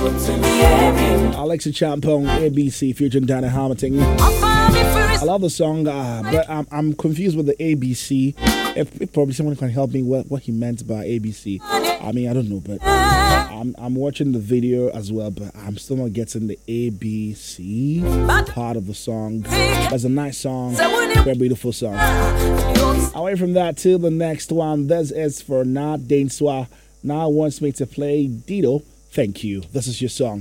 Alexa Champong, ABC featuring Dana Hamilton. I love the song, but I'm confused with the ABC. If probably someone can help me what he meant by ABC. I mean, I don't know, but I'm watching the video as well, but I'm still not getting the ABC part of the song. But it's a nice song, very beautiful song. Away from that to the next one. This is for Nat Dainswa. Now wants me to play Dido. Thank you. This is your song.